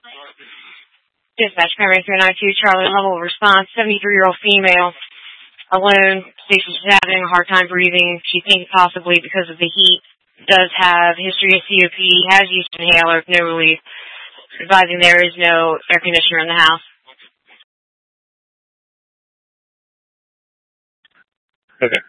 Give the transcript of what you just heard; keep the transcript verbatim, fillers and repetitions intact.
Dispatch primary three nine two, Charlie level response, seventy-three-year-old female, alone, states she's having a hard time breathing. She thinks possibly because of the heat. Does have history of C O P D, has used inhaler, no relief. Advising there is no air conditioner in the house. Okay.